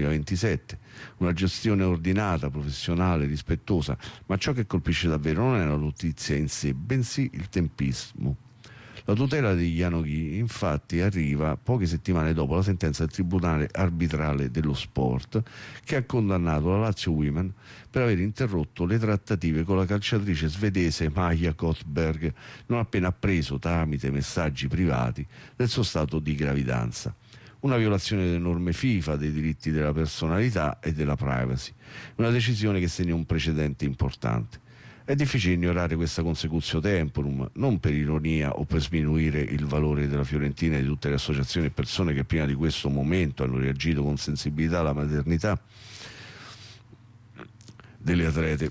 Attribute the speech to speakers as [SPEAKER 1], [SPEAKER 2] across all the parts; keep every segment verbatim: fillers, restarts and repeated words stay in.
[SPEAKER 1] duemilaventisette, una gestione ordinata, professionale, rispettosa, ma ciò che colpisce davvero non è la notizia in sé, bensì il tempismo. La tutela degli Yanoghi infatti arriva poche settimane dopo la sentenza del Tribunale arbitrale dello sport, che ha condannato la Lazio Women per aver interrotto le trattative con la calciatrice svedese Maja Kottberg, non appena appreso tramite messaggi privati del suo stato di gravidanza. Una violazione delle norme FIFA, dei diritti della personalità e della privacy, una decisione che segna un precedente importante. È difficile ignorare questa consecutio temporum, non per ironia o per sminuire il valore della Fiorentina e di tutte le associazioni e persone che prima di questo momento hanno reagito con sensibilità alla maternità delle atlete,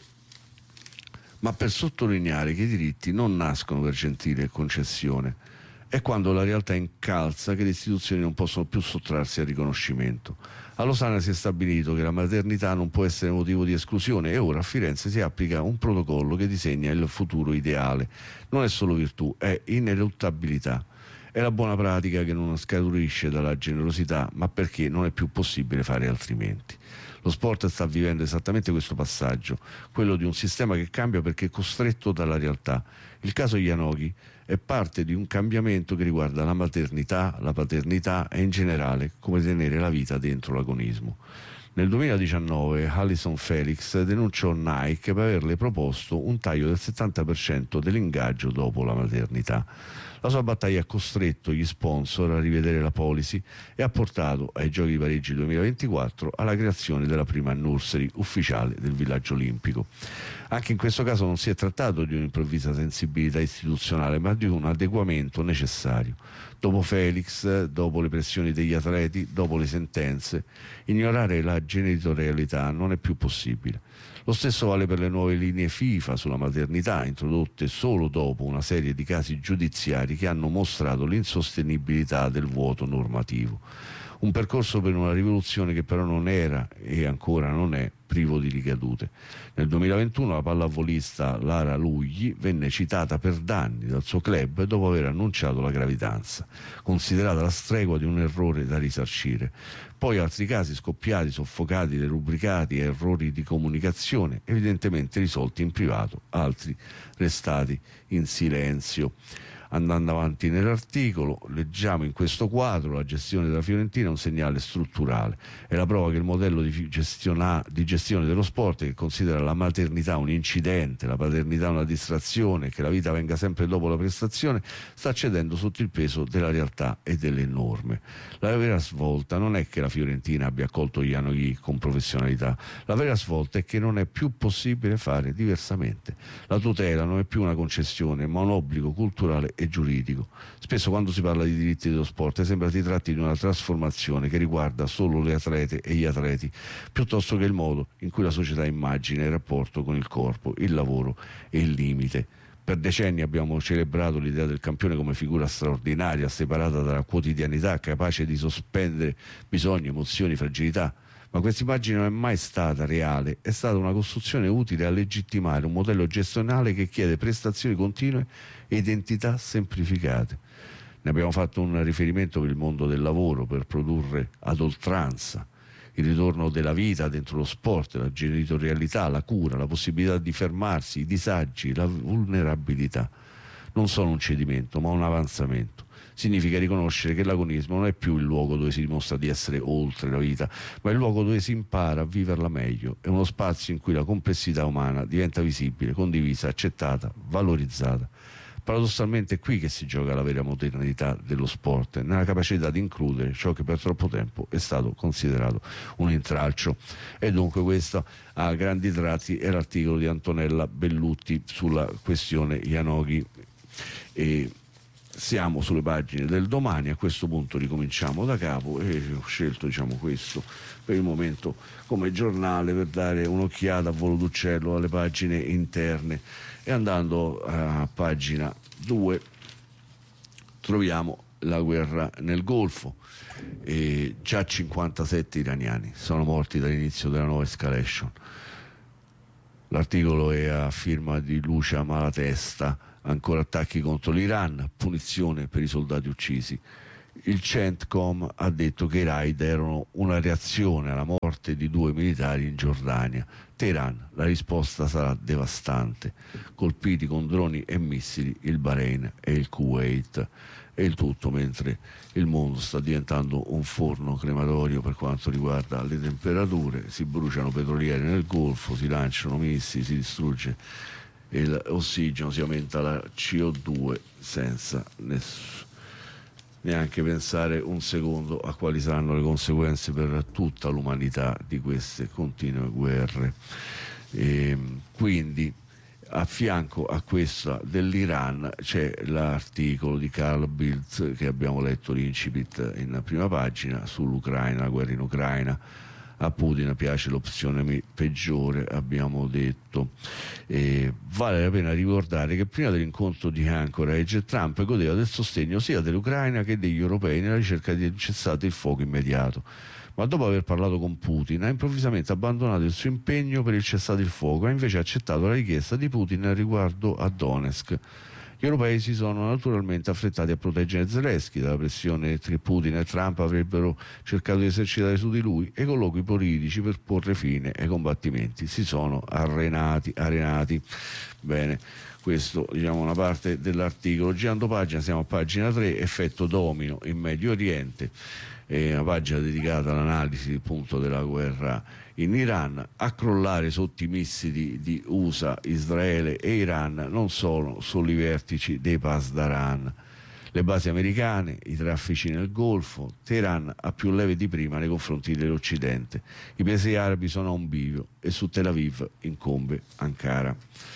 [SPEAKER 1] ma per sottolineare che i diritti non nascono per gentile concessione. È quando la realtà incalza che le istituzioni non possono più sottrarsi al riconoscimento. A Losanna si è stabilito che la maternità non può essere motivo di esclusione e ora a Firenze si applica un protocollo che disegna il futuro ideale. Non è solo virtù, è ineluttabilità. È la buona pratica che non scaturisce dalla generosità, ma perché non è più possibile fare altrimenti. Lo sport sta vivendo esattamente questo passaggio, quello di un sistema che cambia perché è costretto dalla realtà. Il caso Yanoghi è parte di un cambiamento che riguarda la maternità, la paternità e in generale come tenere la vita dentro l'agonismo. Nel duemiladiciannove Allyson Felix denunciò Nike per averle proposto un taglio del settanta per cento dell'ingaggio dopo la maternità. La sua battaglia ha costretto gli sponsor a rivedere la policy e ha portato ai Giochi di Parigi duemilaventiquattro alla creazione della prima nursery ufficiale del villaggio olimpico. Anche in questo caso non si è trattato di un'improvvisa sensibilità istituzionale, ma di un adeguamento necessario. Dopo Felix, dopo le pressioni degli atleti, dopo le sentenze, ignorare la genitorialità non è più possibile. Lo stesso vale per le nuove linee FIFA sulla maternità, introdotte solo dopo una serie di casi giudiziari che hanno mostrato l'insostenibilità del vuoto normativo. Un percorso per una rivoluzione che però non era e ancora non è privo di ricadute. Nel duemilaventuno la pallavolista Lara Lugli venne citata per danni dal suo club dopo aver annunciato la gravidanza, considerata la stregua di un errore da risarcire. Poi altri casi scoppiati, soffocati, derubricati a errori di comunicazione, evidentemente risolti in privato, altri restati in silenzio. Andando avanti nell'articolo, leggiamo in questo quadro la gestione della Fiorentina è un segnale strutturale. È la prova che il modello di, gestiona, di gestione dello sport, che considera la maternità un incidente, la paternità una distrazione, che la vita venga sempre dopo la prestazione, sta cedendo sotto il peso della realtà e delle norme. La vera svolta non è che la Fiorentina abbia accolto gli Yanoghi con professionalità, la vera svolta è che non è più possibile fare diversamente. La tutela non è più una concessione, ma un obbligo culturale e giuridico. Spesso quando si parla di diritti dello sport sembra si tratti di una trasformazione che riguarda solo le atlete e gli atleti, piuttosto che il modo in cui la società immagina il rapporto con il corpo, il lavoro e il limite. Per decenni abbiamo celebrato l'idea del campione come figura straordinaria, separata dalla quotidianità, capace di sospendere bisogni, emozioni, fragilità. Ma questa immagine non è mai stata reale, è stata una costruzione utile a legittimare un modello gestionale che chiede prestazioni continue e identità semplificate. Ne abbiamo fatto un riferimento per il mondo del lavoro, per produrre ad oltranza il ritorno della vita dentro lo sport, la genitorialità, la cura, la possibilità di fermarsi, i disagi, la vulnerabilità. Non sono un cedimento, ma un avanzamento. Significa riconoscere che l'agonismo non è più il luogo dove si dimostra di essere oltre la vita, ma è il luogo dove si impara a viverla meglio. È uno spazio in cui la complessità umana diventa visibile, condivisa, accettata, valorizzata. Paradossalmente è qui che si gioca la vera modernità dello sport, nella capacità di includere ciò che per troppo tempo è stato considerato un intralcio. E dunque questo, a grandi tratti, è l'articolo di Antonella Bellutti sulla questione Yanoghi. E siamo sulle pagine del Domani, a questo punto ricominciamo da capo e ho scelto, diciamo, questo per il momento come giornale per dare un'occhiata a volo d'uccello alle pagine interne. E andando a pagina due troviamo la guerra nel Golfo. E già cinquantasette iraniani sono morti dall'inizio della nuova escalation. L'articolo è a firma di Lucia Malatesta. Ancora attacchi contro l'Iran, punizione per i soldati uccisi. Il CENTCOM ha detto che i raid erano una reazione alla morte di due militari in Giordania. Teheran, la risposta sarà devastante, colpiti con droni e missili il Bahrain e il Kuwait, e il tutto mentre il mondo sta diventando un forno crematorio per quanto riguarda le temperature, si bruciano petroliere nel Golfo, si lanciano missili, si distrugge l'ossigeno, si aumenta la C O due senza nessuno neanche pensare un secondo a quali saranno le conseguenze per tutta l'umanità di queste continue guerre. E quindi a fianco a questa dell'Iran c'è l'articolo di Carl Bildt che abbiamo letto, l'incipit in prima pagina, sull'Ucraina, la guerra in Ucraina. A Putin piace l'opzione peggiore, abbiamo detto. E vale la pena ricordare che prima dell'incontro di Anchorage Trump godeva del sostegno sia dell'Ucraina che degli europei nella ricerca di un cessate il fuoco immediato, ma dopo aver parlato con Putin ha improvvisamente abbandonato il suo impegno per il cessate il fuoco, ha invece accettato la richiesta di Putin riguardo a Donetsk. Gli europei si sono naturalmente affrettati a proteggere Zelensky dalla pressione che Putin e Trump avrebbero cercato di esercitare su di lui, e i colloqui politici per porre fine ai combattimenti si sono arenati. arenati. Bene, questo diciamo una parte dell'articolo. Girando pagina, siamo a pagina tre, effetto domino in Medio Oriente, è una pagina dedicata all'analisi appunto della guerra in Iran. A crollare sotto i missili di U S A, Israele e Iran non sono solo i vertici dei Pasdaran, le basi americane, i traffici nel Golfo. Teheran ha più leve di prima nei confronti dell'Occidente, i paesi arabi sono a un bivio e su Tel Aviv incombe Ankara.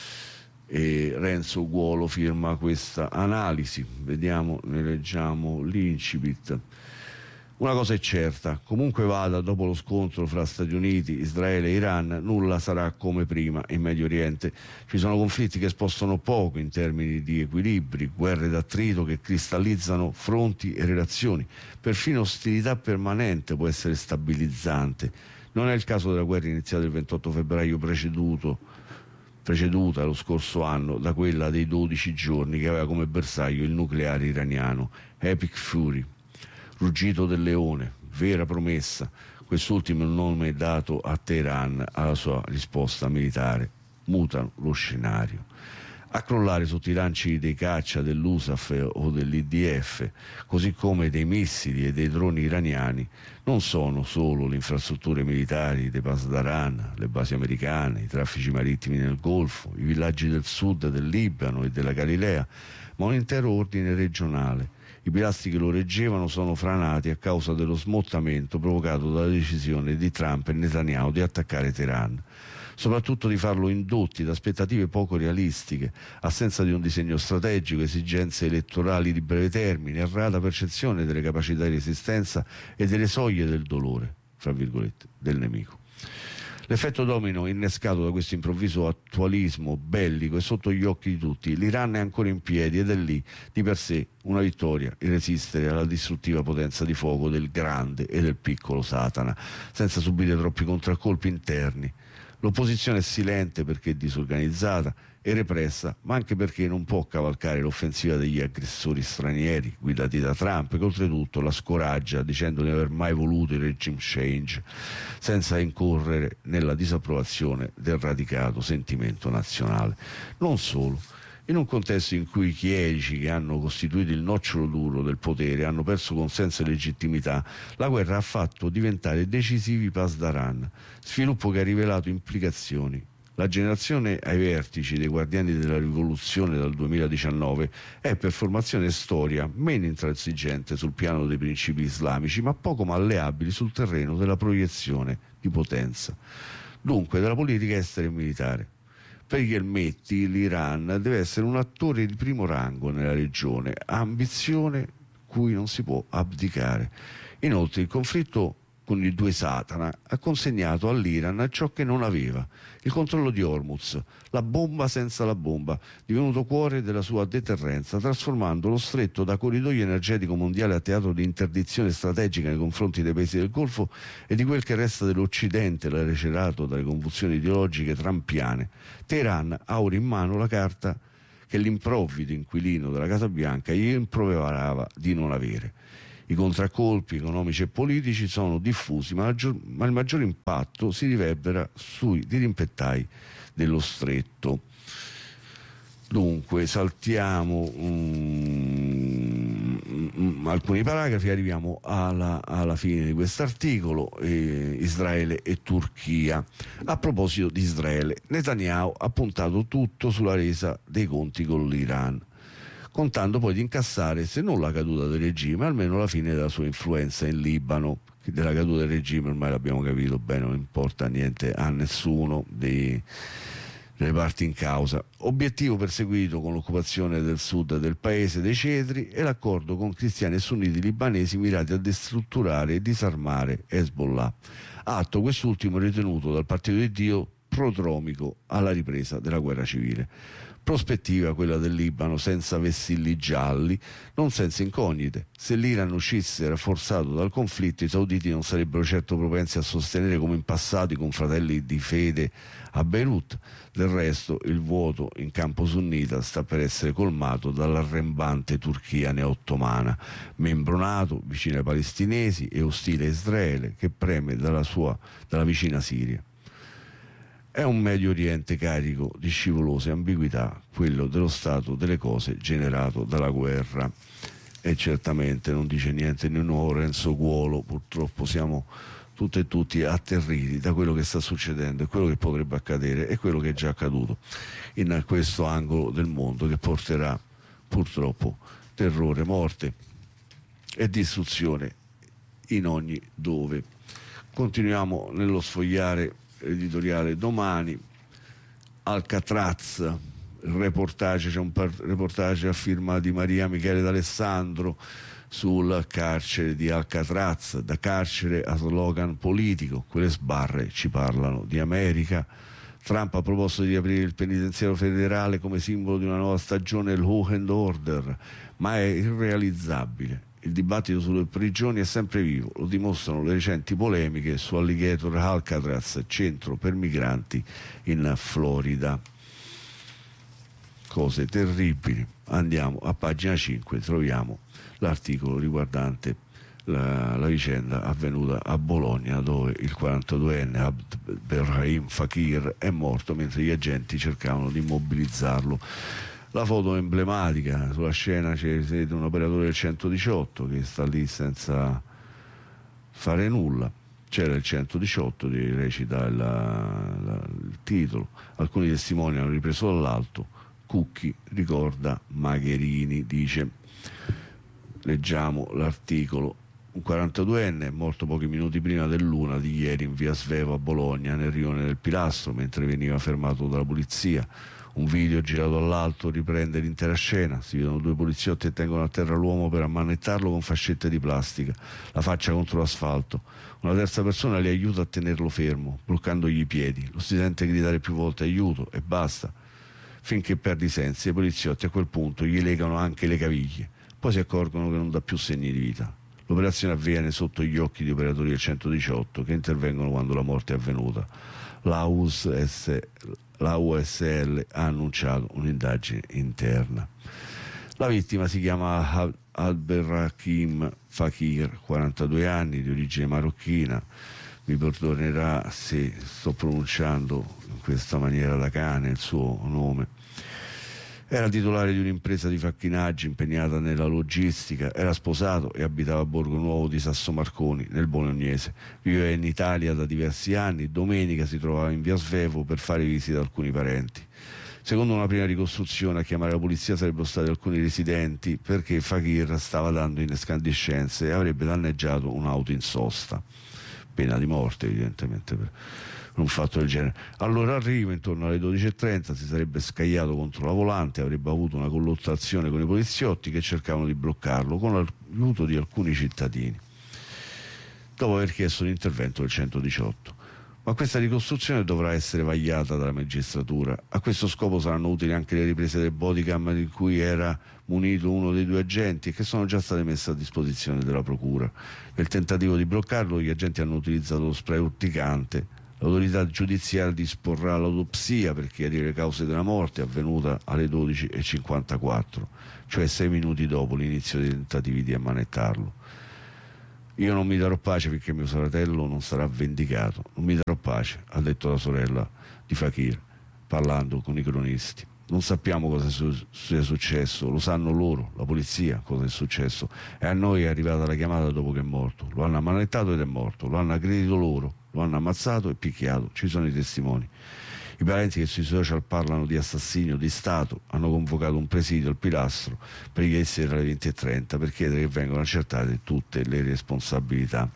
[SPEAKER 1] E Renzo Guolo firma questa analisi, vediamo, ne leggiamo l'incipit. Una cosa è certa, comunque vada, dopo lo scontro fra Stati Uniti, Israele e Iran, nulla sarà come prima in Medio Oriente. Ci sono conflitti che spostano poco in termini di equilibri, guerre d'attrito che cristallizzano fronti e relazioni. Perfino ostilità permanente può essere stabilizzante. Non è il caso della guerra iniziata il ventotto febbraio preceduto, preceduta lo scorso anno da quella dei dodici giorni che aveva come bersaglio il nucleare iraniano. Epic Fury, ruggito del leone, vera promessa. Quest'ultimo è il nome dato a Teheran alla sua risposta militare. Mutano lo scenario. A crollare sotto i lanci dei caccia dell'U S A F o dell'I D F, così come dei missili e dei droni iraniani, non sono solo le infrastrutture militari dei Pasdaran, le basi americane, i traffici marittimi nel Golfo, i villaggi del sud del Libano e della Galilea, ma un intero ordine regionale. I pilastri che lo reggevano sono franati a causa dello smottamento provocato dalla decisione di Trump e Netanyahu di attaccare Teheran, soprattutto di farlo indotti da aspettative poco realistiche, assenza di un disegno strategico, esigenze elettorali di breve termine, errata percezione delle capacità di resistenza e delle soglie del dolore, fra virgolette, del nemico. L'effetto domino innescato da questo improvviso attualismo bellico è sotto gli occhi di tutti. L'Iran è ancora in piedi ed è lì di per sé una vittoria, il resistere alla distruttiva potenza di fuoco del grande e del piccolo Satana, senza subire troppi contraccolpi interni. L'opposizione è silente perché è disorganizzata e repressa, ma anche perché non può cavalcare l'offensiva degli aggressori stranieri guidati da Trump, che oltretutto la scoraggia dicendo di non aver mai voluto il regime change, senza incorrere nella disapprovazione del radicato sentimento nazionale. Non solo. In un contesto in cui i chierici che hanno costituito il nocciolo duro del potere hanno perso consenso e legittimità, la guerra ha fatto diventare decisivi i Pasdaran, sviluppo che ha rivelato implicazioni. La generazione ai vertici dei guardiani della rivoluzione dal duemiladiciannove è per formazione e storia meno intransigente sul piano dei principi islamici, ma poco malleabili sul terreno della proiezione di potenza, dunque della politica estera e militare. Per gli elmetti l'Iran deve essere un attore di primo rango nella regione, ha ambizione cui non si può abdicare. Inoltre il conflitto con i due Satana ha consegnato all'Iran ciò che non aveva: il controllo di Hormuz, la bomba senza la bomba, divenuto cuore della sua deterrenza, trasformando lo stretto da corridoio energetico mondiale a teatro di interdizione strategica nei confronti dei paesi del Golfo e di quel che resta dell'Occidente lacerato dalle convulsioni ideologiche trampiane. Teheran ha ora in mano la carta che l'improvvido inquilino della Casa Bianca gli improverava di non avere. I contraccolpi economici e politici sono diffusi, ma, maggior, ma il maggior impatto si riverbera sui dirimpettai dello stretto. Dunque saltiamo um, um, alcuni paragrafi, arriviamo alla, alla fine di quest'articolo. eh, Israele e Turchia. A proposito di Israele, Netanyahu ha puntato tutto sulla resa dei conti con l'Iran, contando poi di incassare, se non la caduta del regime, almeno la fine della sua influenza in Libano. Della caduta del regime ormai l'abbiamo capito bene, non importa niente a nessuno dei, delle parti in causa. Obiettivo perseguito con l'occupazione del sud del paese dei cedri e l'accordo con cristiani e sunniti libanesi mirati a destrutturare e disarmare Hezbollah, atto quest'ultimo ritenuto dal Partito di Dio prodromico alla ripresa della guerra civile. Prospettiva quella del Libano senza vessilli gialli, non senza incognite. Se l'Iran uscisse rafforzato dal conflitto, i sauditi non sarebbero certo propensi a sostenere come in passato i confratelli di fede a Beirut. Del resto il vuoto in campo sunnita sta per essere colmato dall'arrembante Turchia neo-ottomana, membro NATO, vicina ai palestinesi e ostile a Israele, che preme dalla, sua, dalla vicina Siria. È un Medio Oriente carico di scivolose ambiguità, quello dello stato delle cose generato dalla guerra. E certamente non dice niente di nuovo Renzo Cuolo. Purtroppo siamo tutte e tutti atterriti da quello che sta succedendo e quello che potrebbe accadere e quello che è già accaduto in questo angolo del mondo, che porterà purtroppo terrore, morte e distruzione in ogni dove. Continuiamo nello sfogliare editoriale Domani. Alcatraz, il reportage, c'è un reportage a firma di Maria Michele D'Alessandro sul carcere di Alcatraz, da carcere a slogan politico, quelle sbarre ci parlano di America. Trump ha proposto di riaprire il penitenziario federale come simbolo di una nuova stagione law and order, ma è irrealizzabile. Il dibattito sulle prigioni è sempre vivo, lo dimostrano le recenti polemiche su Alligator Alcatraz, centro per migranti in Florida. Cose terribili. Andiamo a pagina cinque, troviamo l'articolo riguardante la, la vicenda avvenuta a Bologna, dove il quarantaduenne Abdelrahim Fakir è morto mentre gli agenti cercavano di immobilizzarlo. La foto emblematica, sulla scena c'è un operatore del centodiciotto che sta lì senza fare nulla. C'era il centodiciotto, recita il, la, il titolo. Alcuni testimoni hanno ripreso dall'alto. Cucchi ricorda Magherini, dice. Leggiamo l'articolo. Un quarantaduenne è morto pochi minuti prima dell'una di ieri in via Svevo a Bologna, nel rione del Pilastro, mentre veniva fermato dalla polizia. Un video girato dall'alto riprende l'intera scena. Si vedono due poliziotti che tengono a terra l'uomo per ammanettarlo con fascette di plastica, la faccia contro l'asfalto. Una terza persona li aiuta a tenerlo fermo, bloccandogli i piedi. Lo si sente gridare più volte aiuto e basta, finché perde i sensi. I poliziotti a quel punto gli legano anche le caviglie. Poi si accorgono che non dà più segni di vita. L'operazione avviene sotto gli occhi di operatori del centodiciotto che intervengono quando la morte è avvenuta. La U S S, la U S L ha annunciato un'indagine interna. La vittima si chiama Abdelrahim Fakir, quarantadue anni, di origine marocchina. Mi perdonerà se sto pronunciando in questa maniera da cane il suo nome. Era titolare di un'impresa di facchinaggio impegnata nella logistica, era sposato e abitava a Borgo Nuovo di Sassomarconi, nel Bolognese. Viveva in Italia da diversi anni, domenica si trovava in via Svevo per fare visita ad alcuni parenti. Secondo una prima ricostruzione, a chiamare la polizia sarebbero stati alcuni residenti, perché Fakir stava dando in escandescenze e avrebbe danneggiato un'auto in sosta. Pena di morte, evidentemente, per un fatto del genere. Allora arriva intorno alle dodici e trenta, si sarebbe scagliato contro la volante, avrebbe avuto una colluttazione con i poliziotti che cercavano di bloccarlo con l'aiuto di alcuni cittadini, dopo aver chiesto l'intervento del centodiciotto. Ma questa ricostruzione dovrà essere vagliata dalla magistratura. A questo scopo saranno utili anche le riprese del bodycam di cui era munito uno dei due agenti e che sono già state messe a disposizione della procura. Nel tentativo di bloccarlo, gli agenti hanno utilizzato lo spray urticante. L'autorità giudiziaria disporrà l'autopsia per chiarire le cause della morte, avvenuta alle dodici e cinquantaquattro, cioè sei minuti dopo l'inizio dei tentativi di ammanettarlo. Io non mi darò pace finché mio fratello non sarà vendicato, non mi darò pace, ha detto la sorella di Fakir parlando con i cronisti. Non sappiamo cosa sia successo, lo sanno loro, la polizia, cosa è successo, e a noi è arrivata la chiamata dopo che è morto. Lo hanno ammanettato ed è morto, lo hanno aggredito loro, lo hanno ammazzato e picchiato, ci sono i testimoni. I parenti che sui social parlano di assassinio di Stato hanno convocato un presidio al Pilastro per ieri sera alle venti e trenta per chiedere che vengano accertate tutte le responsabilità.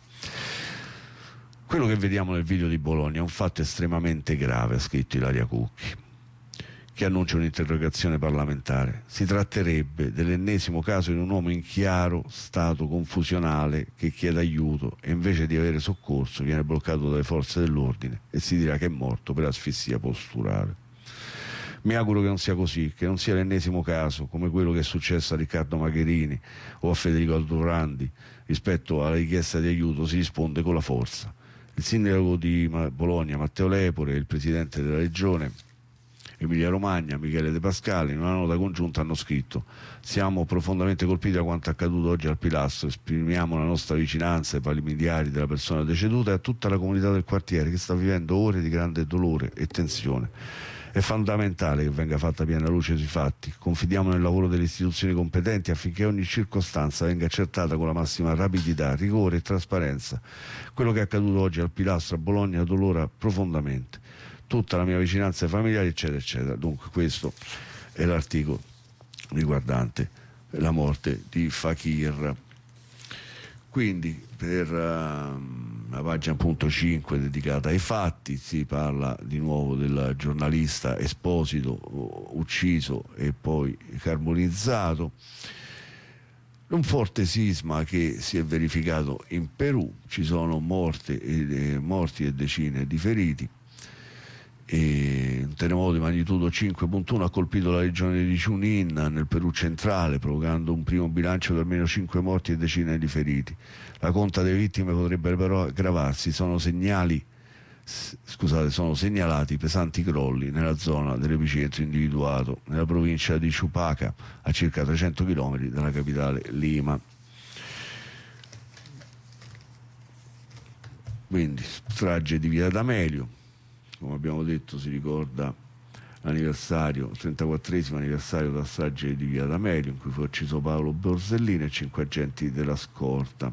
[SPEAKER 1] Quello che vediamo nel video di Bologna è un fatto estremamente grave, ha scritto Ilaria Cucchi, che annuncia un'interrogazione parlamentare. Si tratterebbe dell'ennesimo caso di un uomo in chiaro stato confusionale che chiede aiuto e invece di avere soccorso viene bloccato dalle forze dell'ordine e si dirà che è morto per asfissia posturale. Mi auguro che non sia così, che non sia l'ennesimo caso come quello che è successo a Riccardo Magherini o a Federico Aldorandi. Rispetto alla richiesta di aiuto si risponde con la forza. Il sindaco di Bologna Matteo Lepore e il presidente della regione Emilia Romagna, Michele De Pascali, in una nota congiunta hanno scritto: siamo profondamente colpiti da quanto accaduto oggi al Pilastro, esprimiamo la nostra vicinanza ai familiari della persona deceduta e a tutta la comunità del quartiere che sta vivendo ore di grande dolore e tensione. È fondamentale che venga fatta piena luce sui fatti. Confidiamo nel lavoro delle istituzioni competenti affinché ogni circostanza venga accertata con la massima rapidità, rigore e trasparenza. Quello che è accaduto oggi al Pilastro a Bologna dolora profondamente. Tutta la mia vicinanza ai familiari, eccetera, eccetera. Dunque questo è l'articolo riguardante la morte di Fakir. Quindi per uh, la pagina punto cinque dedicata ai fatti si parla di nuovo del giornalista Esposito ucciso e poi carbonizzato. Un forte sisma che si è verificato in Perù, ci sono morte e, eh, morti e decine di feriti. E un terremoto di magnitudo cinque virgola uno ha colpito la regione di Junín nel Perù centrale, provocando un primo bilancio di almeno cinque morti e decine di feriti. La conta delle vittime potrebbe però aggravarsi. Sono segnali scusate, sono segnalati pesanti crolli nella zona dell'epicentro individuato nella provincia di Chupaca, a circa trecento chilometri dalla capitale Lima. Quindi strage di Via D'Amelio. Come abbiamo detto, si ricorda l'anniversario, il trentaquattresimo anniversario della strage di Via D'Amelio, in cui fu ucciso Paolo Borsellino e cinque agenti della scorta.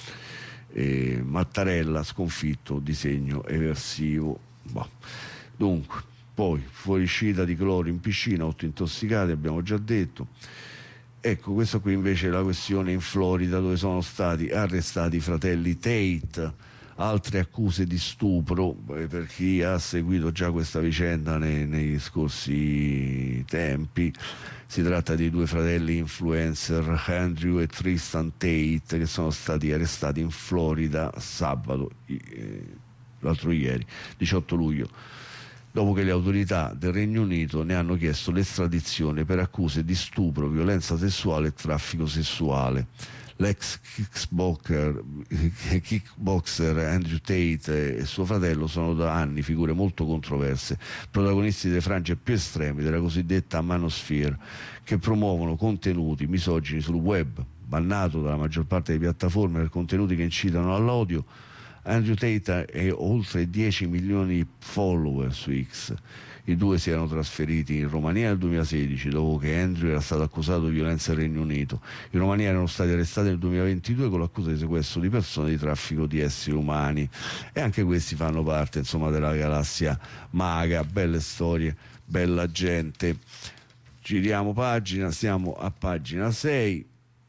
[SPEAKER 1] E Mattarella sconfitto, disegno eversivo. Boh. Dunque, poi fuoriuscita di cloro in piscina, otto intossicati, abbiamo già detto. Ecco, questa qui invece è la questione in Florida, dove sono stati arrestati i fratelli Tate. Altre accuse di stupro, per chi ha seguito già questa vicenda nei, nei scorsi tempi. Si tratta di due fratelli influencer, Andrew e Tristan Tate, che sono stati arrestati in Florida sabato, eh, l'altro ieri, diciotto luglio, dopo che le autorità del Regno Unito ne hanno chiesto l'estradizione per accuse di stupro, violenza sessuale e traffico sessuale. L'ex kickboxer, kickboxer Andrew Tate e suo fratello sono da anni figure molto controverse, protagonisti delle frange più estreme della cosiddetta manosphere, che promuovono contenuti misogini sul web, bannato dalla maggior parte delle piattaforme per contenuti che incitano all'odio. Andrew Tate ha oltre dieci milioni di follower su X. I due si erano trasferiti in Romania nel duemilasedici, dopo che Andrew era stato accusato di violenza nel Regno Unito. In Romania erano stati arrestati nel duemilaventidue con l'accusa di sequestro di persone e di traffico di esseri umani. E anche questi fanno parte, insomma, della galassia maga. Belle storie, bella gente. Giriamo pagina, siamo a pagina sei.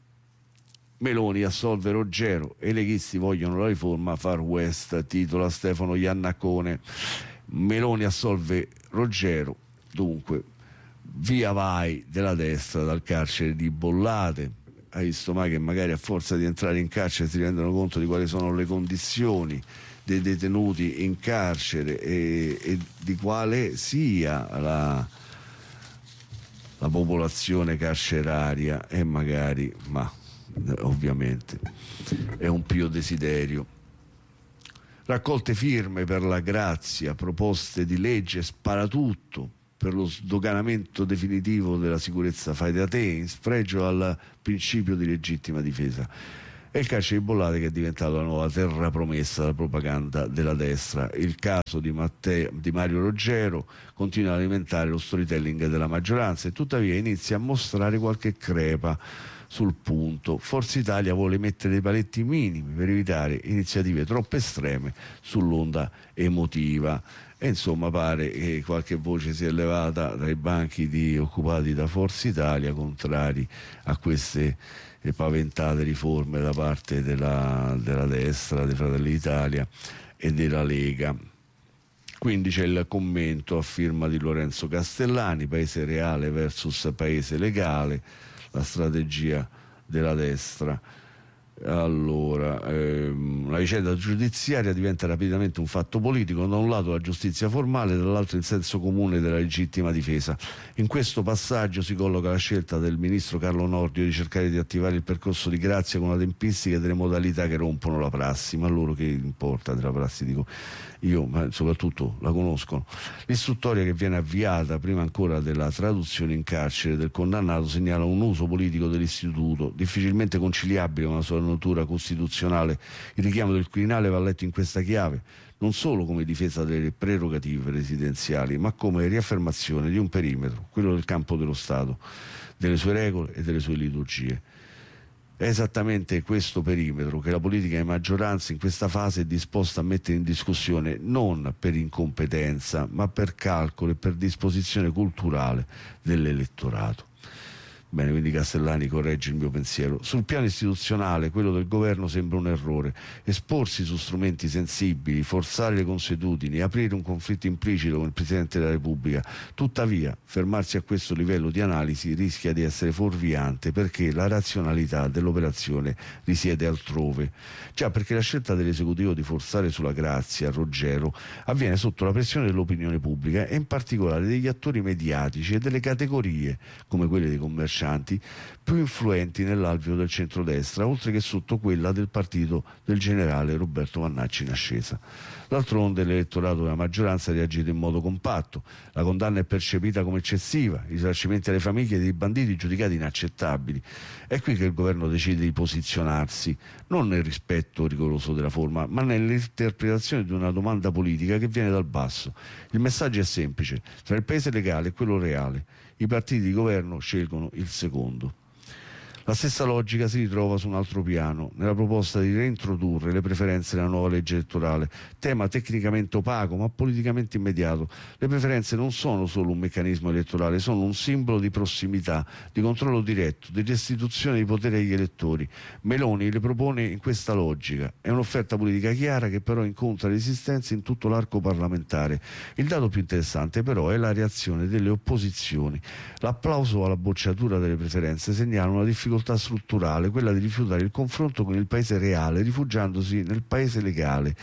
[SPEAKER 1] Meloni assolve Roggero e i leghisti vogliono la riforma Far West, titola Stefano Iannacone. Meloni assolve Roggero, dunque via vai della destra dal carcere di Bollate. Hai visto mai che magari a forza di entrare in carcere si rendono conto di quali sono le condizioni dei detenuti in carcere e, e di quale sia la, la popolazione carceraria, e magari, ma ovviamente è un pio desiderio. Raccolte firme per la grazia, proposte di legge sparatutto per lo sdoganamento definitivo della sicurezza fai da te, in spregio al principio di legittima difesa. e il carcere di Bollate che è diventato la nuova terra promessa della propaganda della destra. Il caso di, Matteo, di Mario Roggero continua ad alimentare lo storytelling della maggioranza e tuttavia inizia a mostrare qualche crepa sul punto. Forza Italia vuole mettere dei paletti minimi per evitare iniziative troppo estreme sull'onda emotiva e insomma pare che qualche voce sia levata dai banchi di, occupati da Forza Italia contrari a queste eh, paventate riforme da parte della, della destra, dei Fratelli d'Italia e della Lega. Quindi c'è il commento a firma di Lorenzo Castellani, paese reale versus paese legale, la strategia della destra. Allora, ehm, la vicenda giudiziaria diventa rapidamente un fatto politico, da un lato la giustizia formale, dall'altro il senso comune della legittima difesa. In questo passaggio si colloca la scelta del ministro Carlo Nordio di cercare di attivare il percorso di grazia con una tempistica e delle modalità che rompono la prassi, ma a loro che importa della prassi, dico io, ma soprattutto la conoscono. L'istruttoria che viene avviata prima ancora della traduzione in carcere del condannato segnala un uso politico dell'istituto difficilmente conciliabile con la sua natura costituzionale. Il richiamo del Quirinale va letto in questa chiave, non solo come difesa delle prerogative residenziali, ma come riaffermazione di un perimetro, quello del campo dello Stato, delle sue regole e delle sue liturgie. È esattamente questo perimetro che la politica di maggioranza in questa fase è disposta a mettere in discussione non per incompetenza, ma per calcolo e per disposizione culturale dell'elettorato. Bene, quindi Castellani corregge il mio pensiero. Sul piano istituzionale, quello del governo sembra un errore. Esporsi su strumenti sensibili, forzare le consuetudini, aprire un conflitto implicito con il Presidente della Repubblica. Tuttavia, fermarsi a questo livello di analisi rischia di essere fuorviante perché la razionalità dell'operazione risiede altrove. Già perché la scelta dell'esecutivo di forzare sulla grazia Roggero avviene sotto la pressione dell'opinione pubblica e in particolare degli attori mediatici e delle categorie, come quelle dei commercianti, più influenti nell'alveo del centrodestra, oltre che sotto quella del partito del generale Roberto Vannacci in ascesa. D'altronde l'elettorato della maggioranza ha reagito in modo compatto, la condanna è percepita come eccessiva, i risarcimenti alle famiglie dei banditi giudicati inaccettabili. È qui che il governo decide di posizionarsi, non nel rispetto rigoroso della forma, ma nell'interpretazione di una domanda politica che viene dal basso. Il messaggio è semplice: tra il paese legale e quello reale, i partiti di governo scelgono il secondo. La stessa logica si ritrova su un altro piano, nella proposta di reintrodurre le preferenze nella nuova legge elettorale, tema tecnicamente opaco ma politicamente immediato. Le preferenze non sono solo un meccanismo elettorale, sono un simbolo di prossimità, di controllo diretto, di restituzione di potere agli elettori. Meloni le propone in questa logica. È un'offerta politica chiara che però incontra resistenze in tutto l'arco parlamentare. Il dato più interessante però è la reazione delle opposizioni. L'applauso alla bocciatura delle preferenze segnala una difficoltà strutturale, quella di rifiutare il confronto con il paese reale, rifugiandosi nel paese legale.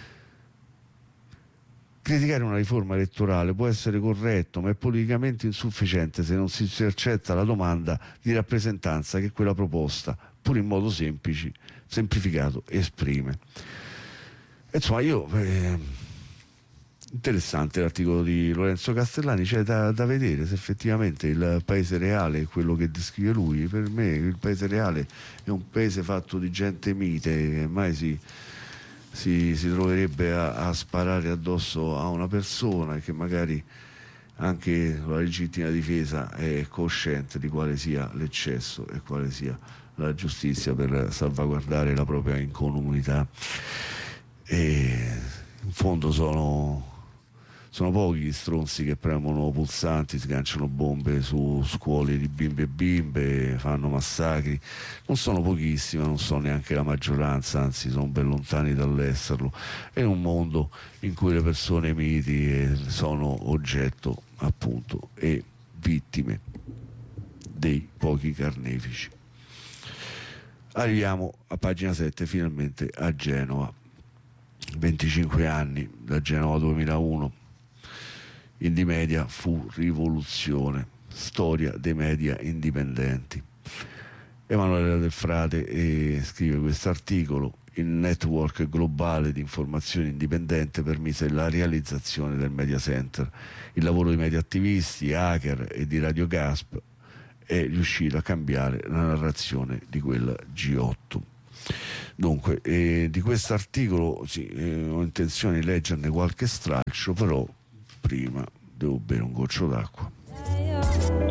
[SPEAKER 1] Criticare una riforma elettorale può essere corretto, ma è politicamente insufficiente se non si accetta la domanda di rappresentanza che quella proposta, pur in modo semplice, semplificato, esprime. Insomma, io... Eh, interessante l'articolo di Lorenzo Castellani, c'è da, da vedere se effettivamente il paese reale è quello che descrive lui. Per me il paese reale è un paese fatto di gente mite che mai si, si, si troverebbe a, a sparare addosso a una persona e che magari anche la legittima difesa è cosciente di quale sia l'eccesso e quale sia la giustizia per salvaguardare la propria incolumità. E in fondo sono Sono pochi gli stronzi che premono pulsanti, sganciano bombe su scuole di bimbe e bimbe, fanno massacri. Non sono pochissimi, non sono neanche la maggioranza, anzi sono ben lontani dall'esserlo. È un mondo in cui le persone miti sono oggetto, appunto, e vittime dei pochi carnefici. Arriviamo a pagina sette, finalmente a Genova. venticinque anni da Genova duemilauno. Indymedia fu rivoluzione, storia dei media indipendenti. Emanuele Del Frate eh, scrive questo articolo. Il network globale di informazione indipendente permise la realizzazione del media center. Il lavoro di media attivisti, hacker e di Radio Gasp è riuscito a cambiare la narrazione di quel G otto. Dunque, eh, di questo articolo sì, eh, ho intenzione di leggerne qualche stralcio, però prima devo bere un goccio d'acqua.